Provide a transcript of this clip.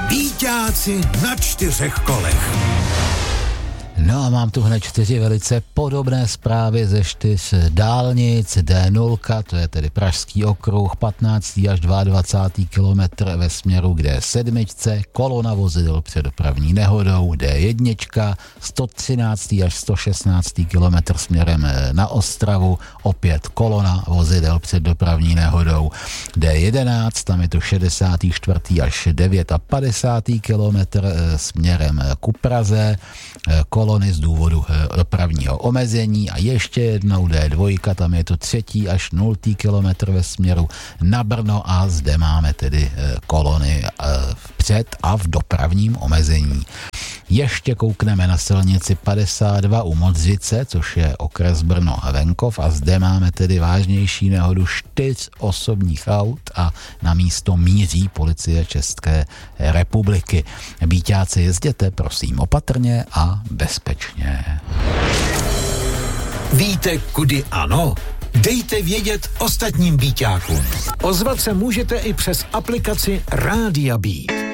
Býťáci na 4 kolech. No a mám tu hned 4 velice podobné zprávy ze 4 dálnic. D0, to je tedy Pražský okruh, 15. až 22. kilometr ve směru k D7, kolona vozidel před dopravní nehodou, D1, 113. až 116. kilometr směrem na Ostravu, opět kolona vozidel před dopravní nehodou, D11, tam je to 64. až 59. kilometr směrem ku Praze, kolony z důvodu dopravního omezení a ještě jednou D2, tam je to 3. až 0. kilometr ve směru na Brno a zde máme tedy kolony vpřed a v dopravním omezení. Ještě koukneme na silnici 52 u Modřice, což je okres Brno a venkov a zde máme tedy vážnější nehodu 4 osobních aut a na místo míří policie České republiky. Býťáci, jezděte prosím opatrně a bezpečně. Víte, kudy ano? Dejte vědět ostatním býťákům. Ozvat se můžete i přes aplikaci Rádia Beat.